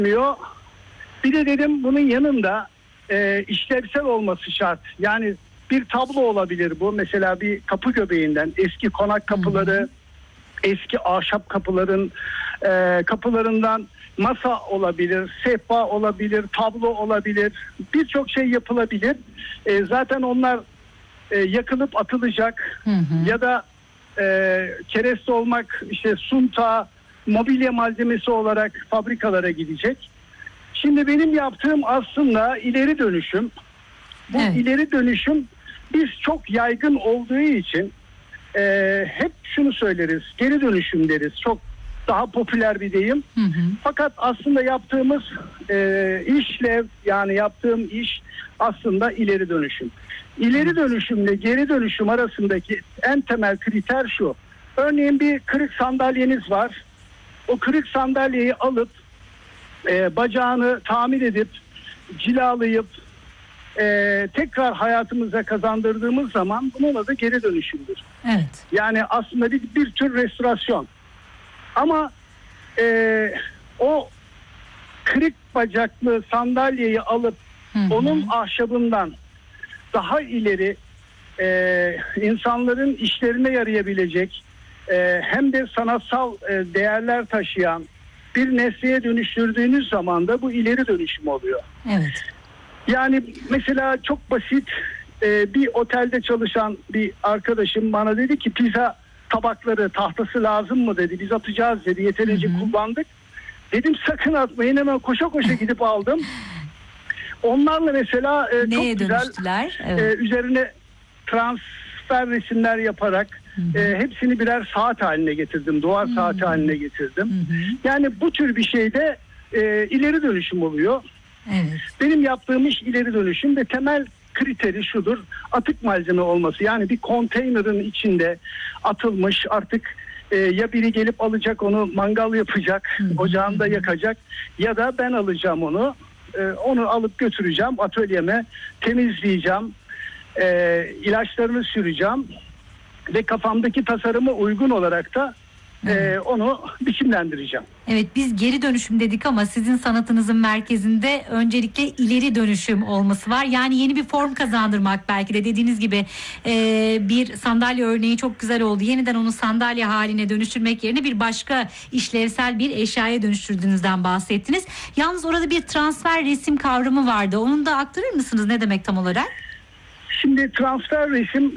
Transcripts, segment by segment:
Bir de dedim bunun yanında işlevsel olması şart. Yani bir tablo olabilir bu. Mesela bir kapı göbeğinden eski konak kapıları, eski ahşap kapılarından masa olabilir, sehpa olabilir, tablo olabilir. Birçok şey yapılabilir. Zaten onlar yakılıp atılacak ya da kereste olmak, işte sunta, mobilya malzemesi olarak fabrikalara gidecek. Şimdi benim yaptığım aslında ileri dönüşüm. Bu ileri dönüşüm biz çok yaygın olduğu için hep şunu söyleriz. Geri dönüşüm deriz. Çok daha popüler bir deyim. Fakat aslında yaptığımız işlev, yani yaptığım iş aslında ileri dönüşüm. İleri dönüşümle geri dönüşüm arasındaki en temel kriter şu. Örneğin bir kırık sandalyeniz var. O kırık sandalyeyi alıp bacağını tamir edip cilalayıp tekrar hayatımıza kazandırdığımız zaman bunun adı geri dönüşümdür. Evet. Yani aslında bir tür restorasyon. Ama o kırık bacaklı sandalyeyi alıp onun ahşabından daha ileri insanların işlerine yarayabilecek hem de sanatsal değerler taşıyan bir nesneye dönüştürdüğünüz zaman da bu ileri dönüşüm oluyor. Evet. Yani mesela çok basit bir otelde çalışan bir arkadaşım bana dedi ki pizza tabakları tahtası lazım mı dedi. Biz atacağız dedi. Yeterince kullandık. Dedim sakın atmayın, hemen koşa koşa gidip aldım. Onlarla mesela çok güzel üzerine transfer resimler yaparak hepsini birer saat haline getirdim. Duvar saati haline getirdim. Yani bu tür bir şeyde ileri dönüşüm oluyor. Evet. Benim yaptığım iş ileri dönüşüm ve temel kriteri şudur: atık malzeme olması. Yani bir konteynerin içinde atılmış, artık ya biri gelip alacak onu, mangal yapacak, ocağında yakacak, ya da ben alacağım onu alıp götüreceğim atölyeme, temizleyeceğim, ilaçlarını süreceğim ve kafamdaki tasarıma uygun olarak da onu biçimlendireceğim. Evet, biz geri dönüşüm dedik ama sizin sanatınızın merkezinde öncelikle ileri dönüşüm olması var. Yani yeni bir form kazandırmak, belki de dediğiniz gibi bir sandalye örneği çok güzel oldu. Yeniden onu sandalye haline dönüştürmek yerine bir başka işlevsel bir eşyaya dönüştürdüğünüzden bahsettiniz. Yalnız orada bir transfer resim kavramı vardı. Onu da aktarır mısınız? Ne demek tam olarak? Şimdi transfer resim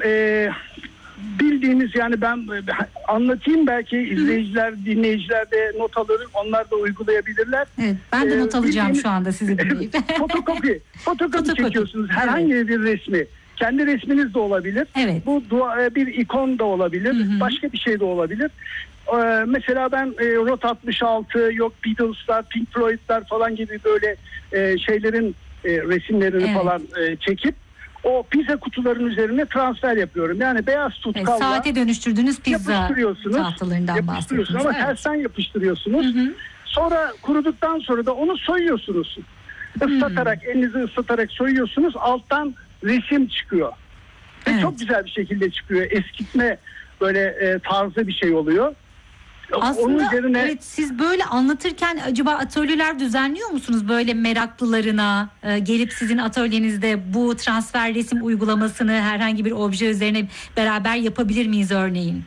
bildiğimiz, yani ben anlatayım, belki izleyiciler, dinleyiciler de not alır, onlar da uygulayabilirler. Evet, ben de not alacağım şu anda sizi dinleyip. Fotokopi çekiyorsunuz herhangi bir resmi. Kendi resminiz de olabilir. Evet. Bu bir ikon da olabilir. Başka bir şey de olabilir. Mesela ben Rot 66, yok Beatles'lar, Pink Floyd'lar falan gibi böyle şeylerin resimlerini falan çekip o pizza kutuların üzerine transfer yapıyorum. Yani beyaz tutkalla saate dönüştürdüğünüz pizza tahtalarından bahsediyorsunuz. Ama tersten yapıştırıyorsunuz. Sonra kuruduktan sonra da onu soyuyorsunuz. Islatarak, elinizi ıslatarak soyuyorsunuz. Alttan resim çıkıyor. Ve çok güzel bir şekilde çıkıyor. Eskitme böyle tarzı bir şey oluyor. Aslında onun üzerine... siz böyle anlatırken acaba atölyeler düzenliyor musunuz? Böyle meraklılarına gelip sizin atölyenizde bu transfer resim uygulamasını herhangi bir obje üzerine beraber yapabilir miyiz örneğin?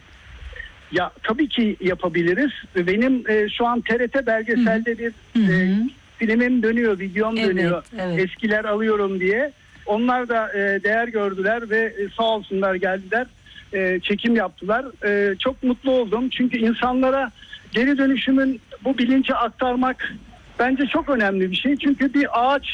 Ya tabii ki yapabiliriz. Benim şu an TRT belgeselde bir filmim dönüyor, videom dönüyor. Eskiler alıyorum diye. Onlar da değer gördüler ve sağ olsunlar geldiler. Çekim yaptılar. Çok mutlu oldum. Çünkü insanlara geri dönüşümün bu bilinci aktarmak bence çok önemli bir şey. Çünkü bir ağaç,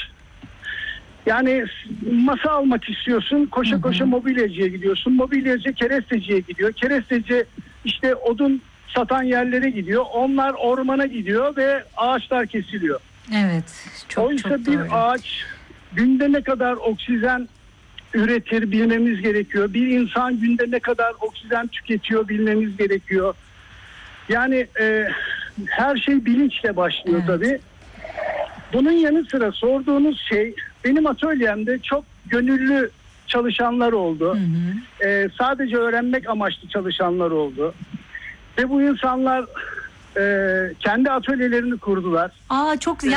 yani masa almak istiyorsun, koşa koşa mobilyacıya gidiyorsun. Mobilyacı keresteciye gidiyor. Keresteci işte odun satan yerlere gidiyor. Onlar ormana gidiyor ve ağaçlar kesiliyor. Evet. Oysa bir ağaç günde ne kadar oksijen üretir bilmemiz gerekiyor. Bir insan günde ne kadar oksijen tüketiyor bilmemiz gerekiyor. Yani her şey bilinçle başlıyor tabii. Bunun yanı sıra sorduğunuz şey, benim atölyemde çok gönüllü çalışanlar oldu. Sadece öğrenmek amaçlı çalışanlar oldu. Ve bu insanlar kendi atölyelerini kurdular. Çok